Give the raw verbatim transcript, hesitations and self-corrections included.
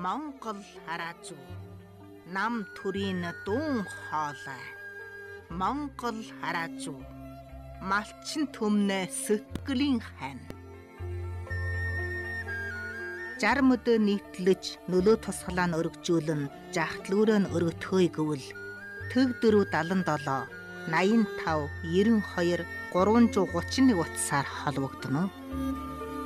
Монгол хараазуу нам төрийн дуун хоолой Монгол хараазуу малчин төмнө сэтгэлийн хань жарм өдөө нийтлэж нөлөө тусгалаа нь өргөжүүлэн жахтлүүрөө нь өргөтхөөй гэвэл төг дөрөв дадан долоо наян тав ерөн хоёр гурван зуун гучин нэг утсаар холбогдно.